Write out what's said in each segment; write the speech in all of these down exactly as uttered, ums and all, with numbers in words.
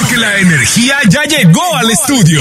Porque la energía ya llegó al estudio.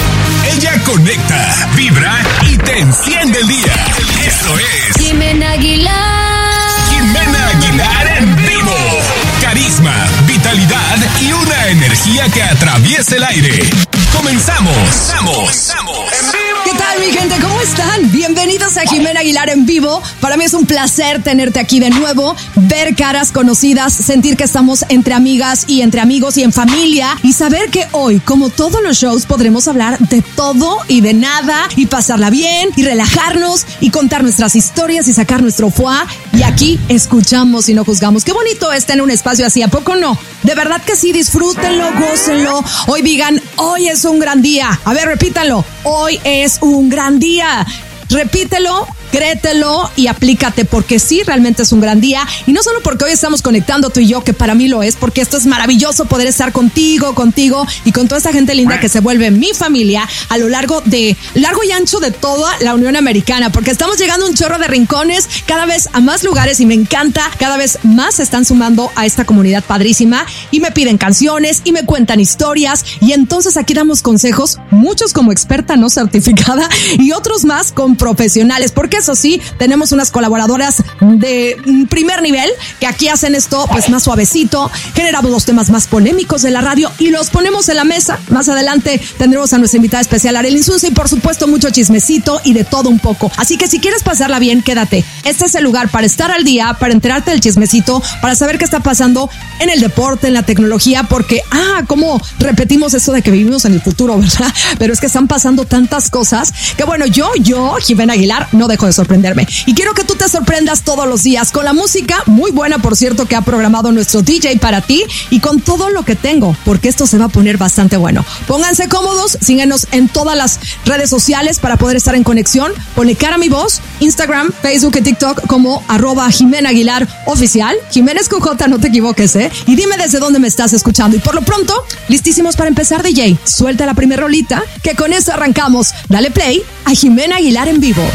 Ella conecta, vibra y te enciende el día. Eso es Jimena Aguilar. Jimena Aguilar en vivo. Carisma, vitalidad y una energía que atraviesa el aire. Comenzamos. Comenzamos. En vivo. ¿Qué tal, mi gente? ¿Cómo están? Bienvenidos a Jimena Aguilar en vivo. Para mí es un placer tenerte aquí de nuevo, ver caras conocidas, sentir que estamos entre amigas y entre amigos y en familia y saber que hoy, como todos los shows, podremos hablar de todo y de nada y pasarla bien y relajarnos y contar nuestras historias y sacar nuestro foie. Y aquí escuchamos y no juzgamos. Qué bonito es tener un espacio así, ¿a poco no? De verdad que sí, disfrútenlo, gócenlo. Hoy digan, hoy es un gran día. A ver, repítanlo. Hoy es un gran día. Repítelo, créetelo y aplícate, porque sí, realmente es un gran día. Y no solo porque hoy estamos conectando tú y yo, que para mí lo es, porque esto es maravilloso poder estar contigo, contigo y con toda esta gente linda que se vuelve mi familia a lo largo de, largo y ancho de toda la Unión Americana, porque estamos llegando a un chorro de rincones, cada vez a más lugares y me encanta, cada vez más se están sumando a esta comunidad padrísima y me piden canciones y me cuentan historias y entonces aquí damos consejos, muchos como experta no certificada y otros más con profesionales, porque eso sí, tenemos unas colaboradoras de primer nivel que aquí hacen esto pues más suavecito, generamos los temas más polémicos de la radio y los ponemos en la mesa. Más adelante tendremos a nuestra invitada especial Arely Insunza y por supuesto mucho chismecito y de todo un poco. Así que si quieres pasarla bien, quédate. Este es el lugar para estar al día, para enterarte del chismecito, para saber qué está pasando en el deporte, en la tecnología, porque, ah, cómo repetimos eso de que vivimos en el futuro, ¿verdad? Pero es que están pasando tantas cosas que bueno, yo, yo, Jimena Aguilar, no dejo de sorprenderme. Y quiero que tú te sorprendas todos los días con la música muy buena, por cierto, que ha programado nuestro D J para ti y con todo lo que tengo, porque esto se va a poner bastante bueno. Pónganse cómodos, síguenos en todas las redes sociales para poder estar en conexión. Ponle cara a mi voz, Instagram, Facebook y TikTok como arroba Jimena Aguilar oficial. Jiménez con J, no te equivoques, ¿eh? Y dime desde dónde me estás escuchando. Y por lo pronto, listísimos para empezar, D J. Suelta la primera rolita, que con eso arrancamos. Dale play a Jimena Aguilar en vivo.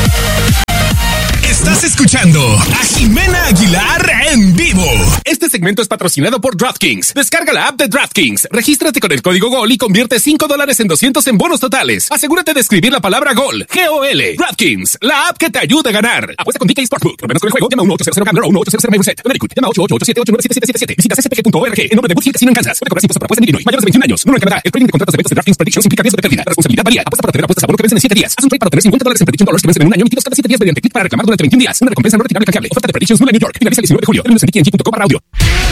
Estás escuchando a Jimena Aguilar en vivo. Este segmento es patrocinado por DraftKings. Descarga la app de DraftKings, regístrate con el código GOL y convierte cinco dólares en doscientos en bonos totales. Asegúrate de escribir la palabra GOL, G O L. DraftKings, la app que te ayuda a ganar. Apuesta con D K Sportsbook. Por menos con el juego, llama uno ocho cero cero Gambler o uno ocho cero cero Maybuset. Connecticut, llama ocho ocho ocho siete ocho nueve siete siete siete. Visita c s p g punto org en nombre de Boost Casino en Kansas. Puede cobrar impuestos por apuesta en Illinois. Mayores de veintiún años. Número en Canadá. El trading de contratos de ventas de DraftKings Predictions implica riesgo de pérdida. La responsabilidad varía. Apuesta para tener apuestas a bono que vencen en siete días. Haz un trade para obtener cincuenta dólares en Prediction Dollars que vencen en un año emitidos cada siete días mediante clic para reclamar durante veintiún días. Una recompensa no retirable canjeable. Oferta de Predictions Nueva New York. Finaliza el diecinueve de julio. Términos en d k n g punto com barra audio.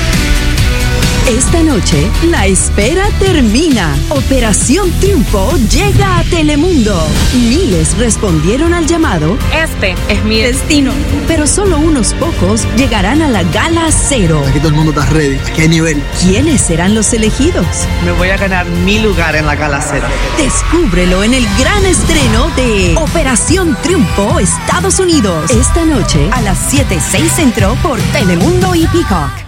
Esta noche, la espera termina. Operación Triunfo llega a Telemundo. Miles respondieron al llamado. Este es mi destino. Pero solo unos pocos llegarán a la Gala Cero. Aquí todo el mundo está ready. Aquí hay nivel. ¿Quiénes serán los elegidos? Me voy a ganar mi lugar en la Gala Cero. Descúbrelo en el gran estreno de Operación Triunfo Estados Unidos. Esta noche a las siete y seis centro por Telemundo y Peacock.